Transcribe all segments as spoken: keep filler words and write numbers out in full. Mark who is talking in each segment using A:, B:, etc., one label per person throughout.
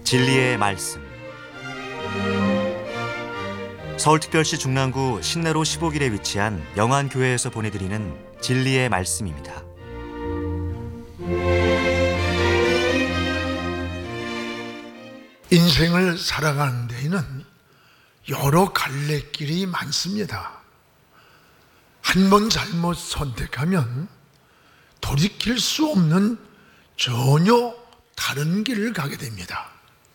A: 진리의 말씀. 서울특별시 중랑구 신내로 십오 길에 위치한 영안교회에서 보내드리는 진리의 말씀입니다.
B: 인생을 살아가는 데에는 여러 갈래길이 많습니다. 한 번 잘못 선택하면 돌이킬 수 없는 전혀 다른 길을 가게 됩니다.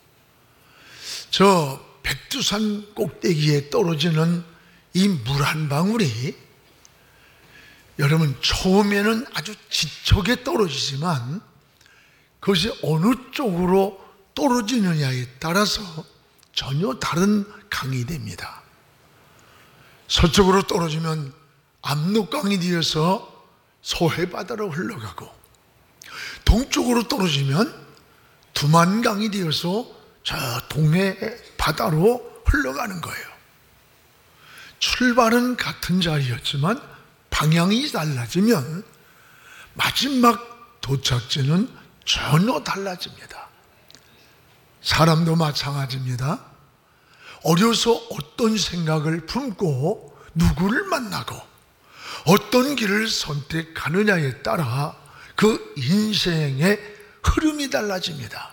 B: 저 백두산 꼭대기에 떨어지는 이 물 한 방울이 여러분 처음에는 아주 지척에 떨어지지만 그것이 어느 쪽으로 떨어지느냐에 따라서 전혀 다른 강이 됩니다. 서쪽으로 떨어지면 압록강이 되어서 소해바다로 흘러가고, 동쪽으로 떨어지면 두만강이 되어서 저 동해바다로 흘러가는 거예요. 출발은 같은 자리였지만 방향이 달라지면 마지막 도착지는 전혀 달라집니다. 사람도 마찬가지입니다. 어려서 어떤 생각을 품고 누구를 만나고 어떤 길을 선택하느냐에 따라 그 인생의 흐름이 달라집니다.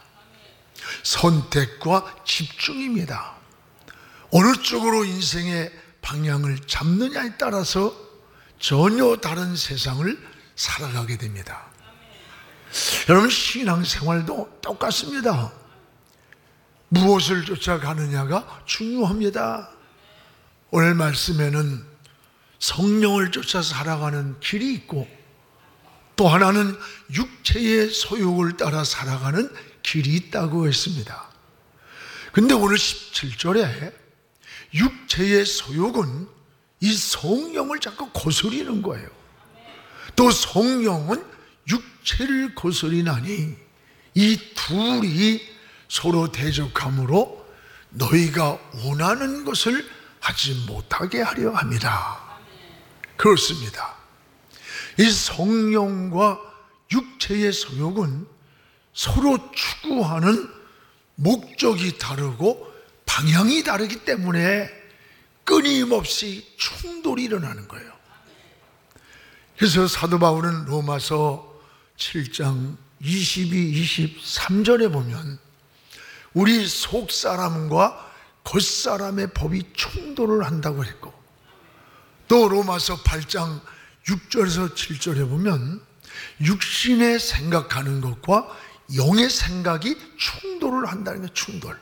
B: 선택과 집중입니다. 어느 쪽으로 인생의 방향을 잡느냐에 따라서 전혀 다른 세상을 살아가게 됩니다. 여러분, 신앙생활도 똑같습니다. 무엇을 쫓아가느냐가 중요합니다. 오늘 말씀에는 성령을 쫓아 살아가는 길이 있고, 또 하나는 육체의 소욕을 따라 살아가는 길이 있다고 했습니다. 근데 오늘 십칠 절에 육체의 소욕은 이 성령을 자꾸 거스리는 거예요. 또 성령은 육체를 거스리나니 이 둘이 서로 대적함으로 너희가 원하는 것을 하지 못하게 하려 합니다. 그렇습니다. 이 성령과 육체의 소욕은 서로 추구하는 목적이 다르고 방향이 다르기 때문에 끊임없이 충돌이 일어나는 거예요. 그래서 사도 바울은 로마서 칠 장 이십이, 이십삼 절에 보면 우리 속사람과 겉사람의 법이 충돌을 한다고 했고, 또 로마서 팔 장 육 절에서 칠 절에 보면 육신의 생각하는 것과 영의 생각이 충돌을 한다는 게 충돌.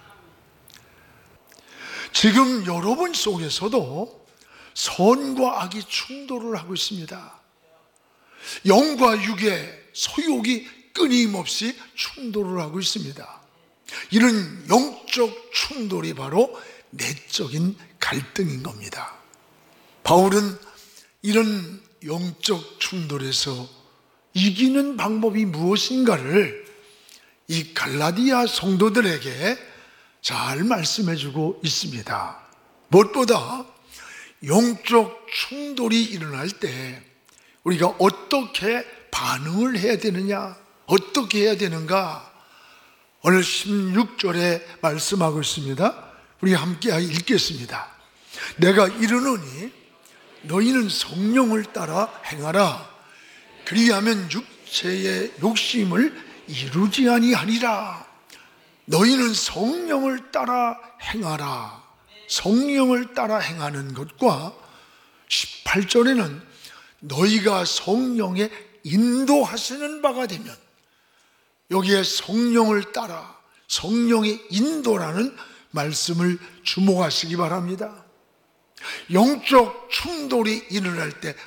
B: 지금 여러분 속에서도 선과 악이 충돌을 하고 있습니다. 영과 육의 소욕이 끊임없이 충돌을 하고 있습니다. 이런 영적 충돌이 바로 내적인 갈등인 겁니다. 바울은 이런 영적 충돌에서 이기는 방법이 무엇인가를 이 갈라디아 성도들에게 잘 말씀해주고 있습니다. 무엇보다 영적 충돌이 일어날 때 우리가 어떻게 반응을 해야 되느냐, 어떻게 해야 되는가, 오늘 십육 절에 말씀하고 있습니다. 우리 함께 읽겠습니다. 내가 이르노니 너희는 성령을 따라 행하라. 그리하면 육체의 욕심을 이루지 아니하리라. 너희는 성령을 따라 행하라. 성령을 따라 행하는 것과 십팔 절에는 너희가 성령의 인도하시는 바가 되면, 여기에 성령을 따라 성령의 인도라는 말씀을 주목하시기 바랍니다. 영적 충돌이 일어날 때